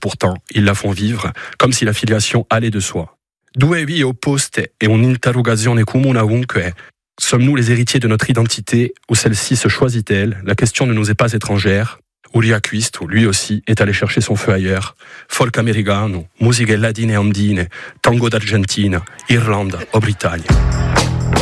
pourtant, ils la font vivre, comme si la filiation allait de soi. Due vie opposte et un'interrogazione comune ovunque. Sommes-nous les héritiers de notre identité ou celle-ci se choisit-elle? La question ne nous est pas étrangère. Uri Acquisto, lui aussi, est allé chercher son feu ailleurs. Folk americano, musiche latine e andine, tango d'Argentine, Irlande o Britannia.